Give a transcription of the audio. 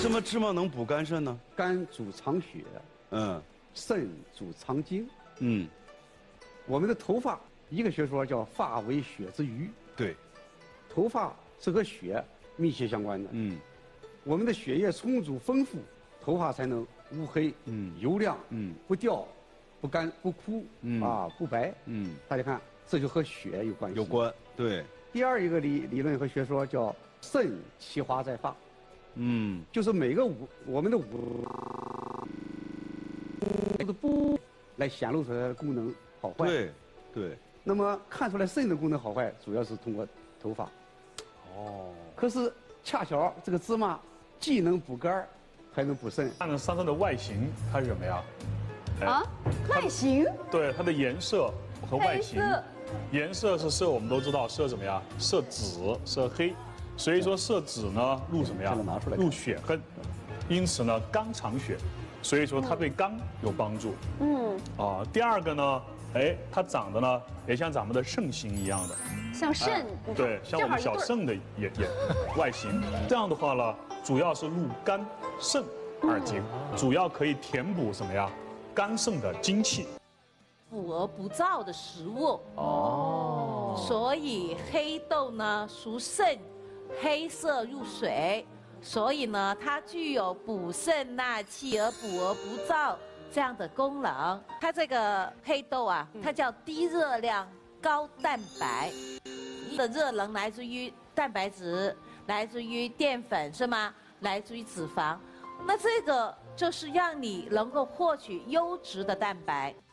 什么芝麻能补肝肾呢？ 肝主藏血，肾主藏精。我们的头发，一个学说叫发为血之余。对，头发是和血密切相关的。我们的血液充足丰富，头发才能乌黑、油亮、不掉、不干、不枯、不白。大家看，这就和血有关系。有关，对。第二一个理论和学说叫肾其华在发。就是每个我们的部来显露出来的功能好坏。对。那么看出来肾的功能好坏，主要是通过头发。可是恰巧这个芝麻既能补肝，还能补肾。 看上身的外形，它是什么呀？ 外形？ 对，它的颜色和外形。颜色是色，我们都知道色怎么样？色紫、色黑。所以说色紫呢，入什么呀？入血分，因此呢，肝藏血，所以说它对肝有帮助。第二个呢，它长得呢也像咱们的肾形一样的， 像肾， 对，像我们小肾的也外形。这样的话呢，主要是入肝、肾二经，主要可以填补什么呀？肝肾的精气。 补而不燥的食物。所以黑豆呢属肾。黑色入水，所以呢，它具有补肾纳气而补而不燥这样的功能。它这个黑豆啊，它叫低热量高蛋白，的热能来自于蛋白质，来自于淀粉是吗？来自于脂肪，那这个就是让你能够获取优质的蛋白。